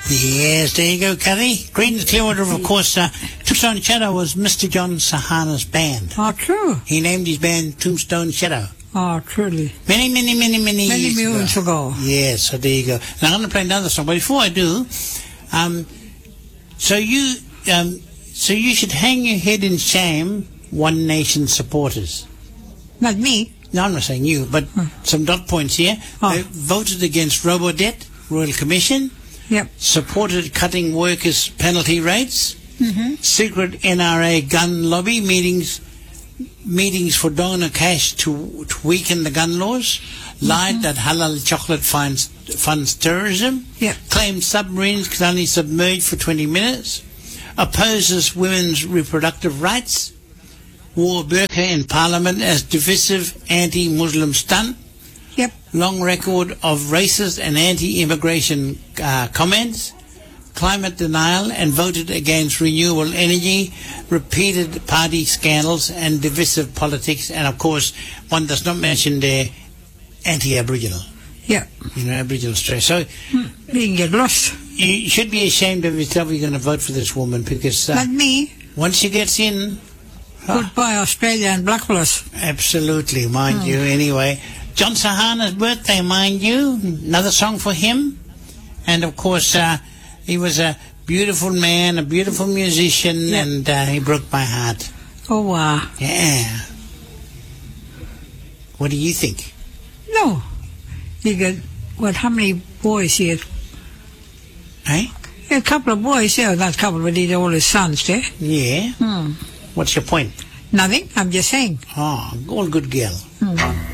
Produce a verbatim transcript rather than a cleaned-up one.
Yes, there you go, Curry. Greetings, Clearwater, of course. Uh, Tombstone Shadow was Mister John Sahana's band. Oh, true. He named his band Tombstone Shadow. Oh, truly. Many, many, many, many, Many years moons ago. ago. Yes, so there you go. Now I'm going to play another song, but before I do, um, so you, um, so you should hang your head in shame, One Nation supporters. Not me. No, I'm not saying you, but Hmm. some dot points here. Oh. They voted against Robodebt, Royal Commission, Yep. supported cutting workers' penalty rates, Mm-hmm. secret N R A gun lobby meetings, meetings for donor cash to, to weaken the gun laws, lied Mm-hmm. that halal chocolate funds, funds terrorism, Yep. claimed submarines can only submerge for twenty minutes, opposes women's reproductive rights, wore burqa in Parliament as divisive anti-Muslim stunt, Yep. long record of racist and anti-immigration uh, comments, climate denial, and voted against renewable energy, repeated party scandals and divisive politics, and of course, one does not mention their anti-Aboriginal, Yep. you know, Aboriginal stress. So You can get lost. you should be ashamed of yourself. You're going to vote for this woman because uh, Not me. once she gets in, Goodbye, Australia and Blackfellas. absolutely, mind you. Anyway, John Sahana's birthday, mind you. Another song for him. And of course, uh, he was a beautiful man, a beautiful musician, Yep. and uh, he broke my heart. Oh, wow. Yeah. What do you think? No. You got, what, how many boys here? Eh? A couple of boys here. Not a couple, but these are all his sons there. Yeah. Hmm. What's your point? Nothing. I'm just saying. Oh, all good girl. Hmm.